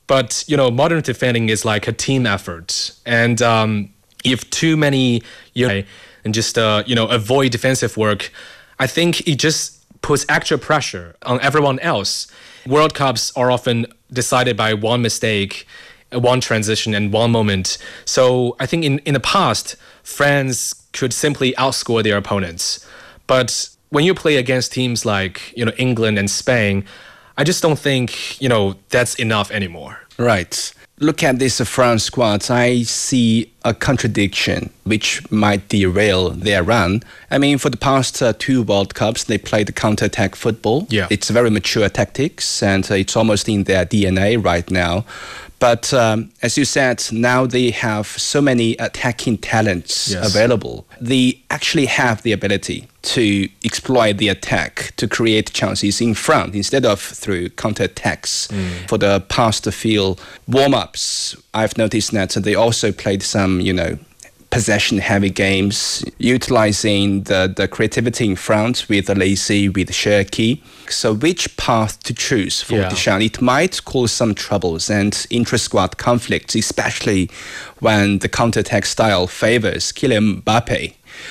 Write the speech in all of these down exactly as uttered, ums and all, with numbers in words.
But, you know, modern defending is like a team effort. And um, if too many, you know, and just, uh, you know, avoid defensive work, I think it just puts extra pressure on everyone else. World Cups are often decided by one mistake, one transition, and one moment. So I think in, in the past, France could simply outscore their opponents. But when you play against teams like, you know, England and Spain, I just don't think, you know, that's enough anymore. Right. Look at this France squad. I see a contradiction which might derail their run. I mean, for the past uh, two World Cups, they played counter-attack football. Yeah. It's very mature tactics, and uh, it's almost in their D N A right now. But um, as you said, now they have so many attacking talents yes. available. They actually have the ability to exploit the attack, to create chances in front instead of through counter-attacks. Mm. For the past few warm-ups, I've noticed that they also played some, you know, possession-heavy games, utilizing the, the creativity in front with Lacy, with Cherki. So which path to choose for yeah. Deschamps? It might cause some troubles and intra-squad conflicts, especially when the counter-attack style favors Kylian Mbappe.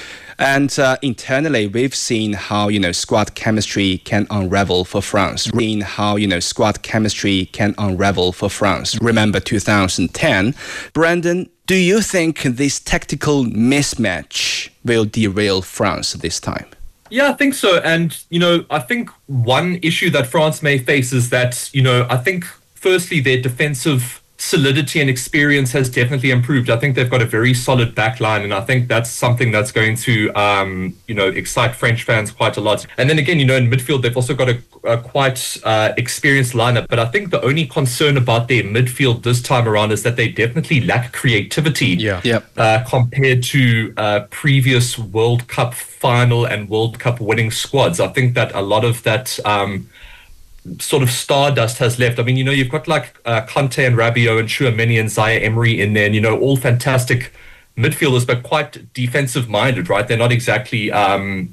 And uh, internally, we've seen how, you know, squad chemistry can unravel for France. Seen how, you know, squad chemistry can unravel for France. Remember two thousand ten. Brandon, do you think this tactical mismatch will derail France this time? Yeah, I think so. And, you know, I think one issue that France may face is that, you know, I think firstly, their defensive solidity and experience has definitely improved. I think they've got a very solid back line, and I think that's something that's going to, um, you know, excite French fans quite a lot. And then again, you know, in midfield, they've also got a, a quite uh, experienced lineup. But I think the only concern about their midfield this time around is that they definitely lack creativity yeah. Yep. uh, compared to uh, previous World Cup final and World Cup winning squads. I think that a lot of that Um, sort of stardust has left. I mean, you know, you've got like uh, Kanté and Rabiot and Chouameni and Zaire Emery in there, and, you know, all fantastic midfielders, but quite defensive-minded, right? They're not exactly um,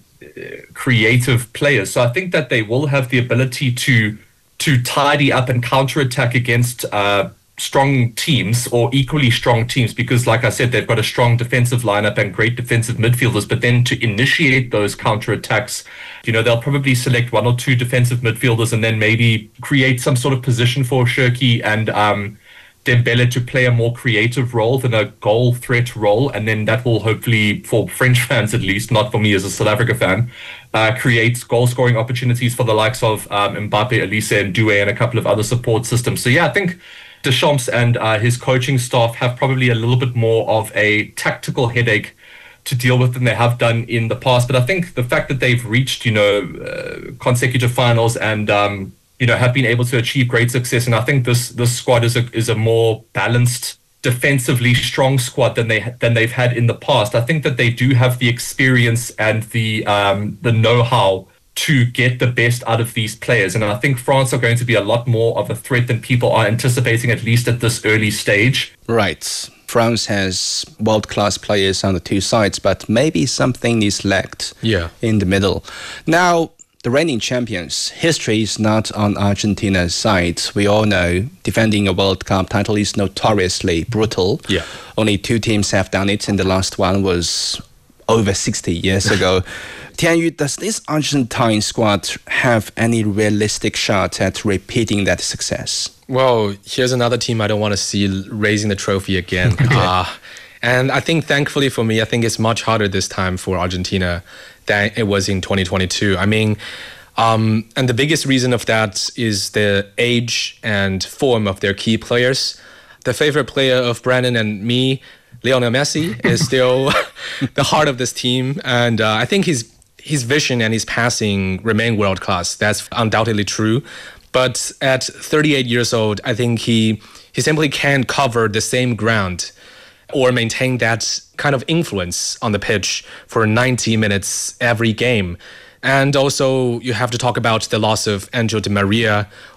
creative players. So I think that they will have the ability to to tidy up and counter-attack against uh, strong teams or equally strong teams, because, like I said, they've got a strong defensive lineup and great defensive midfielders. But then to initiate those counter-attacks, you know, they'll probably select one or two defensive midfielders and then maybe create some sort of position for Cherki and um, Dembele to play a more creative role than a goal threat role. And then that will hopefully, for French fans at least, not for me as a South Africa fan, uh, create goal-scoring opportunities for the likes of um, Mbappe, Elise, and Doué, and a couple of other support systems. So yeah, I think Deschamps and uh, his coaching staff have probably a little bit more of a tactical headache to deal with than they have done in the past. But I think the fact that they've reached, you know, uh, consecutive finals and, um, you know, have been able to achieve great success. And I think this this squad is a is a more balanced, defensively strong squad than they than they've had in the past. I think that they do have the experience and the um, the know-how to get the best out of these players. And I think France are going to be a lot more of a threat than people are anticipating, at least at this early stage. Right. France has world-class players on the two sides, but maybe something is lacked yeah. in the middle. Now, the reigning champions, history is not on Argentina's side. We all know defending a World Cup title is notoriously brutal. Yeah. Only two teams have done it, and the last one was over sixty years ago. Tianyu, does this Argentine squad have any realistic shot at repeating that success? Well, here's another team I don't want to see raising the trophy again. uh, and I think, thankfully for me, I think it's much harder this time for Argentina than it was in twenty twenty-two. I mean, um, and the biggest reason of that is the age and form of their key players. The favorite player of Brandon and me, Lionel Messi, is still the heart of this team. And uh, I think his his vision and his passing remain world-class. That's undoubtedly true. But at thirty-eight years old, I think he he simply can't cover the same ground or maintain that kind of influence on the pitch for ninety minutes every game. And also, you have to talk about the loss of Angel Di Maria,